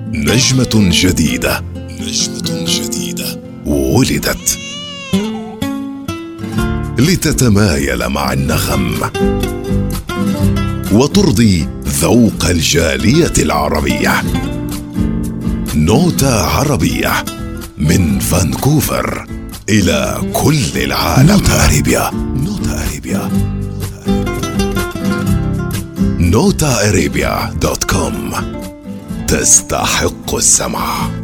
نجمة جديدة ولدت لتتمايل مع النغم وترضي ذوق الجالية العربية. نوتة عربية من فانكوفر إلى كل العالم. نوتا أريبيا.com تستحق السمع.